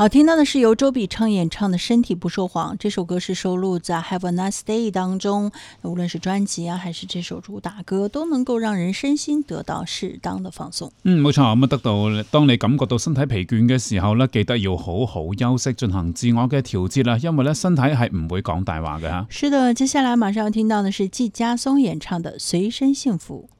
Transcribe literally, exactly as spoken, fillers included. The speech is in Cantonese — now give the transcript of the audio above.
好，听到的是由周笔畅演唱的《身体不说谎》，这首歌是收录在《Have a Nice Day》当中。无論是專輯啊，還是這首主打歌，都能夠讓人身心得到適當的放鬆。 嗯，冇錯，咁啊得到，當你感覺到身體疲倦嘅時候咧，記得要好好休息，進行自我嘅調節啦，因為咧身體係唔會講大話嘅吓。 是的，接下來馬上要聽到的是紀嘉松演唱的《隨身幸福》。